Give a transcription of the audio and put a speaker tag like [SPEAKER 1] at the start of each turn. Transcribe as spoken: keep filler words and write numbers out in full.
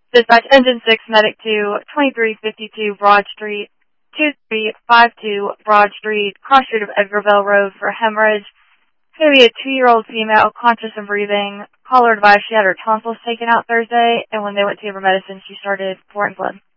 [SPEAKER 1] Dispatch Engine six, Medic two, twenty-three fifty-two Broad Street, two three five two Broad Street, cross street of Edgarville Road for hemorrhage. It's going to be a two-year-old female, conscious and breathing. Caller advised she had her tonsils taken out Thursday, and when they went to give her medicine, she started pouring blood.